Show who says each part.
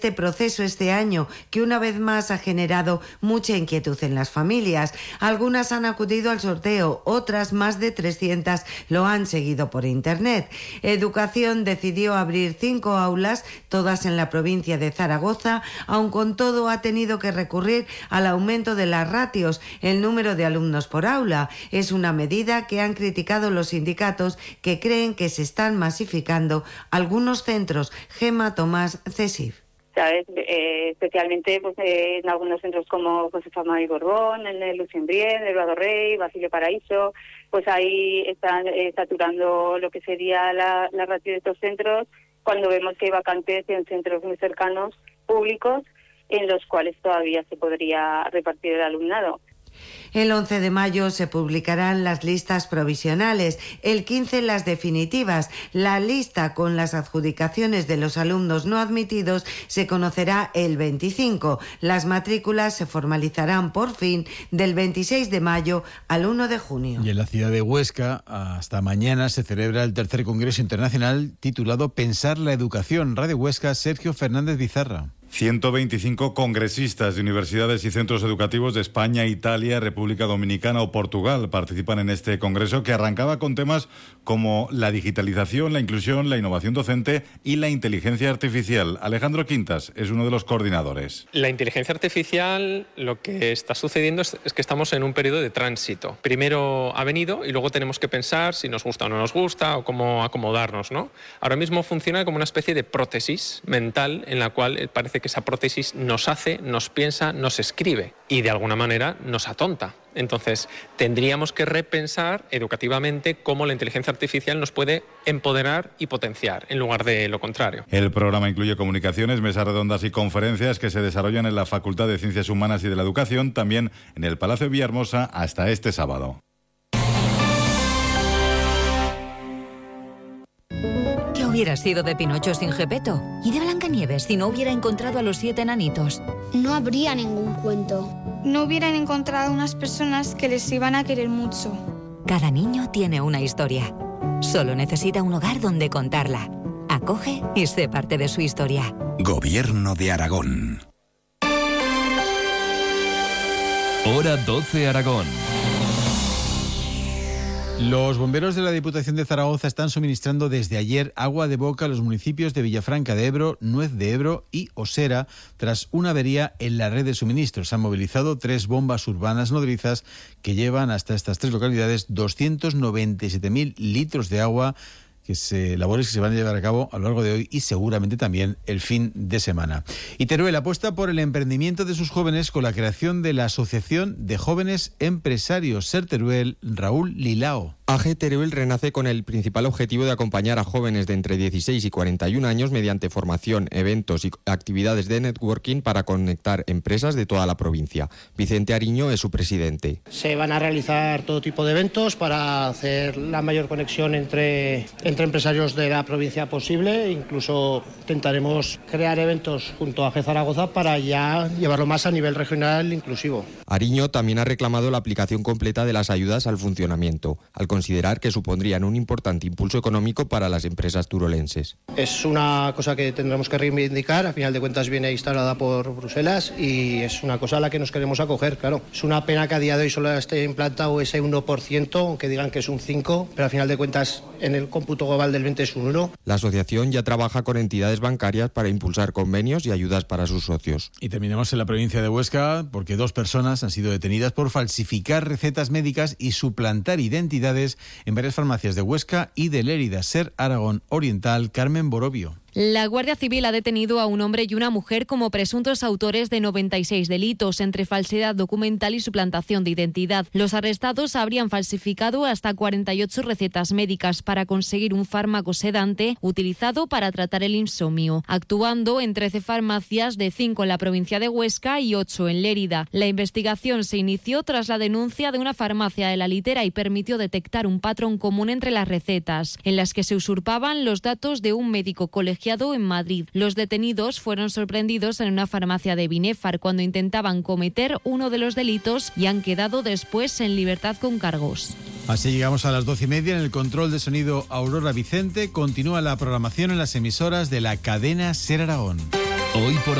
Speaker 1: Este proceso este año, que una vez más ha generado mucha inquietud en las familias. Algunas han acudido al sorteo, otras, más de 300, lo han seguido por internet. Educación decidió abrir 5 aulas, todas en la provincia de Zaragoza, aun con todo ha tenido que recurrir al aumento de las ratios, el número de alumnos por aula. Es una medida que han criticado los sindicatos, que creen que se están masificando algunos centros. Gemma Tomás, CESIF.
Speaker 2: ¿Sabes? Especialmente pues, en algunos centros como Josefa María Borbón, en el Lucien-Brien, Eduardo Rey, Basilio Paraíso, pues ahí están saturando lo que sería la ratio de estos centros, cuando vemos que hay vacantes en centros muy cercanos, públicos, en los cuales todavía se podría repartir el alumnado.
Speaker 1: El 11 de mayo se publicarán las listas provisionales, el 15 las definitivas. La lista con las adjudicaciones de los alumnos no admitidos se conocerá el 25. Las matrículas se formalizarán por fin del 26 de mayo al 1 de junio.
Speaker 3: Y en la ciudad de Huesca, hasta mañana, se celebra el tercer Congreso Internacional titulado Pensar la Educación. Radio Huesca, Sergio Fernández Bizarra.
Speaker 4: 125 congresistas de universidades y centros educativos de España, Italia, República Dominicana o Portugal participan en este congreso, que arrancaba con temas como la digitalización, la inclusión, la innovación docente y la inteligencia artificial. Alejandro Quintas es uno de los coordinadores.
Speaker 5: La inteligencia artificial, lo que está sucediendo es que estamos en un periodo de tránsito. Primero ha venido y luego tenemos que pensar si nos gusta o no nos gusta o cómo acomodarnos, ¿no? Ahora mismo funciona como una especie de prótesis mental en la cual parece que esa prótesis nos hace, nos piensa, nos escribe y de alguna manera nos atonta. Entonces, tendríamos que repensar educativamente cómo la inteligencia artificial nos puede empoderar y potenciar, en lugar de lo contrario.
Speaker 4: El programa incluye comunicaciones, mesas redondas y conferencias que se desarrollan en la Facultad de Ciencias Humanas y de la Educación, también en el Palacio de Villahermosa, hasta este sábado.
Speaker 6: ¿Qué hubiera sido de Pinocho sin Gepetto? ¿Y de Blancanieves si no hubiera encontrado a los 7 enanitos?
Speaker 7: No habría ningún cuento.
Speaker 8: No hubieran encontrado unas personas que les iban a querer mucho.
Speaker 6: Cada niño tiene una historia. Solo necesita un hogar donde contarla. Acoge y sé parte de su historia.
Speaker 9: Gobierno de Aragón.
Speaker 10: Hora 12 Aragón.
Speaker 3: Los bomberos de la Diputación de Zaragoza están suministrando desde ayer agua de boca a los municipios de Villafranca de Ebro, Nuez de Ebro y Osera tras una avería en la red de suministros. Se han movilizado 3 bombas urbanas nodrizas que llevan hasta estas 3 localidades 297.000 litros de agua, labores que se van a llevar a cabo a lo largo de hoy y seguramente también el fin de semana. Y Teruel apuesta por el emprendimiento de sus jóvenes con la creación de la Asociación de Jóvenes Empresarios. Ser Teruel, Raúl Lilao.
Speaker 11: AG Teruel renace con el principal objetivo de acompañar a jóvenes de entre 16 y 41 años mediante formación, eventos y actividades de networking para conectar empresas de toda la provincia. Vicente Ariño es su presidente.
Speaker 12: Se van a realizar todo tipo de eventos para hacer la mayor conexión entre empresarios de la provincia posible. Incluso intentaremos crear eventos junto a AG Zaragoza para ya llevarlo más a nivel regional inclusivo.
Speaker 11: Ariño también ha reclamado la aplicación completa de las ayudas al funcionamiento, al considerar que supondrían un importante impulso económico para las empresas turolenses.
Speaker 12: Es una cosa que tendremos que reivindicar, a final de cuentas viene instalada por Bruselas y es una cosa a la que nos queremos acoger, claro. Es una pena que a día de hoy solo esté implantado ese 1%, aunque digan que es un 5%, pero a final de cuentas en el cómputo global del 20 es un 1%.
Speaker 11: La asociación ya trabaja con entidades bancarias para impulsar convenios y ayudas para sus socios.
Speaker 3: Y terminamos en la provincia de Huesca porque 2 personas han sido detenidas por falsificar recetas médicas y suplantar identidades en varias farmacias de Huesca y de Lérida. Ser Aragón Oriental, Carmen Borovio.
Speaker 13: La Guardia Civil ha detenido a un hombre y una mujer como presuntos autores de 96 delitos, entre falsedad documental y suplantación de identidad. Los arrestados habrían falsificado hasta 48 recetas médicas para conseguir un fármaco sedante utilizado para tratar el insomnio, actuando en 13 farmacias de 5 en la provincia de Huesca y 8 en Lérida. La investigación se inició tras la denuncia de una farmacia de la Litera y permitió detectar un patrón común entre las recetas, en las que se usurpaban los datos de un médico colegiado en Madrid. Los detenidos fueron sorprendidos en una farmacia de Binéfar cuando intentaban cometer uno de los delitos y han quedado después en libertad con cargos.
Speaker 3: Así llegamos a las 12:30. En el control de sonido Aurora Vicente. Continúa la programación en las emisoras de la cadena Ser Aragón.
Speaker 10: Hoy por